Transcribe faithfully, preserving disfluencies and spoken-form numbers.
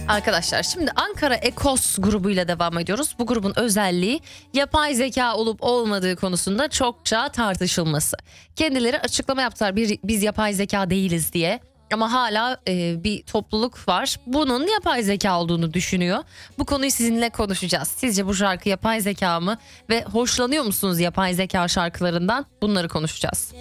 Arkadaşlar şimdi Ankara Ekos grubuyla devam ediyoruz. Bu grubun özelliği yapay zeka olup olmadığı konusunda çokça tartışılması. Kendileri açıklama yaptılar bir, biz yapay zeka değiliz diye. Ama hala e, bir topluluk var. Bunun yapay zeka olduğunu düşünüyor. Bu konuyu sizinle konuşacağız. Sizce bu şarkı yapay zeka mı? Ve hoşlanıyor musunuz yapay zeka şarkılarından? Bunları konuşacağız.